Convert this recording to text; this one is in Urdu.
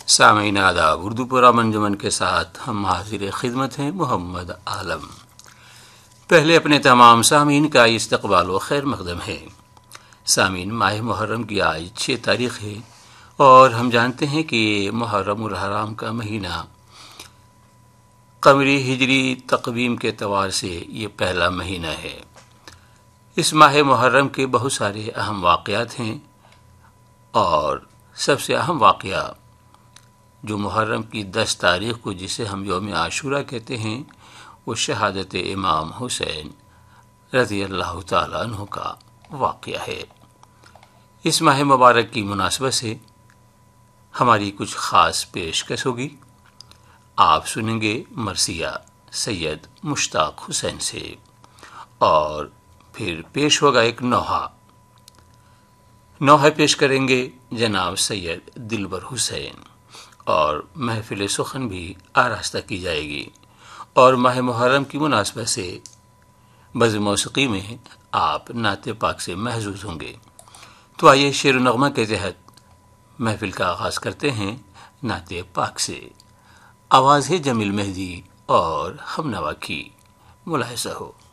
سامعین آداب، اردو پروگرام انجمن کے ساتھ ہم حاضر خدمت ہیں محمد عالم۔ پہلے اپنے تمام سامعین کا استقبال و خیر مقدم ہے۔ سامعین، ماہ محرم کی آج 6 تاریخ ہے اور ہم جانتے ہیں کہ محرم الحرام کا مہینہ قمری ہجری تقویم کے اعتبار سے یہ پہلا مہینہ ہے۔ اس ماہ محرم کے بہت سارے اہم واقعات ہیں اور سب سے اہم واقعہ جو محرم کی 10 تاریخ کو جسے ہم یوم عاشورہ کہتے ہیں وہ شہادت امام حسین رضی اللہ تعالیٰ عنہ کا واقعہ ہے۔ اس ماہ مبارک کی مناسبت سے ہماری کچھ خاص پیشکش ہوگی۔ آپ سنیں گے مرثیہ سید مشتاق حسین سے اور پھر پیش ہوگا ایک نوحہ پیش کریں گے جناب سید دلبر حسین، اور محفل سخن بھی آراستہ کی جائے گی، اور ماہ محرم کی مناسبت سے بزم موسیقی میں آپ نعت پاک سے محظوظ ہوں گے۔ تو آئیے شعر و نغمہ کے تحت محفل کا آغاز کرتے ہیں نعت پاک سے۔ آواز ہے جمیل مہدی اور ہم نوا کی، ملاحظہ ہو۔